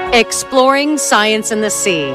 Exploring science in the sea.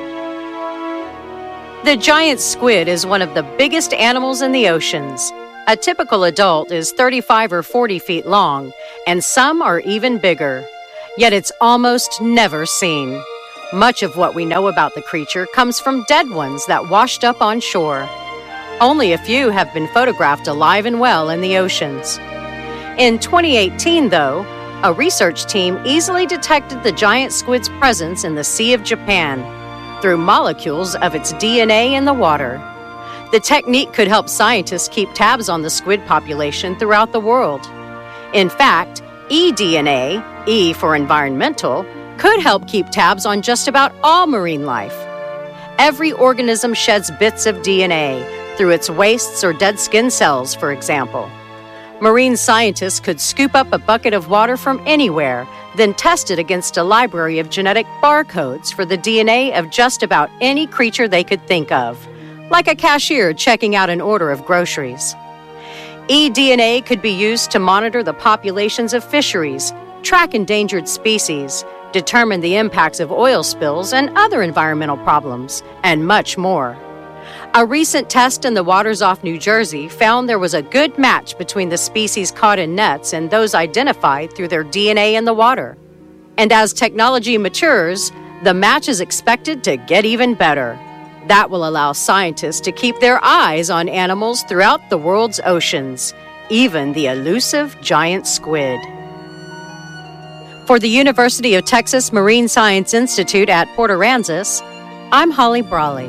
The giant squid is one of the biggest animals in the oceans. A typical adult is 35 or 40 feet long, and some are even bigger. Yet it's almost never seen. Much of what we know about the creature comes from dead ones that washed up on shore. Only a few have been photographed alive and well in the oceans. In 2018, though, a research team easily detected the giant squid's presence in the Sea of Japan through molecules of its DNA in the water. The technique could help scientists keep tabs on the squid population throughout the world. In fact, eDNA, E for environmental, could help keep tabs on just about all marine life. Every organism sheds bits of DNA through its wastes or dead skin cells, for example. Marine scientists could scoop up a bucket of water from anywhere, then test it against a library of genetic barcodes for the DNA of just about any creature they could think of, like a cashier checking out an order of groceries. eDNA could be used to monitor the populations of fisheries, track endangered species, determine the impacts of oil spills and other environmental problems, and much more. A recent test in the waters off New Jersey found there was a good match between the species caught in nets and those identified through their DNA in the water. And as technology matures, the match is expected to get even better. That will allow scientists to keep their eyes on animals throughout the world's oceans, even the elusive giant squid. For the University of Texas Marine Science Institute at Port Aransas, I'm Holly Brawley.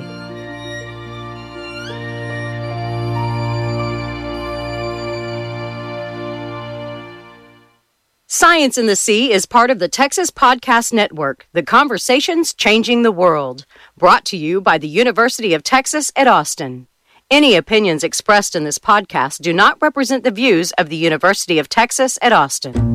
Science in the Sea is part of the Texas Podcast Network, The Conversations Changing the World, brought to you by the University of Texas at Austin. Any opinions expressed in this podcast do not represent the views of the University of Texas at Austin.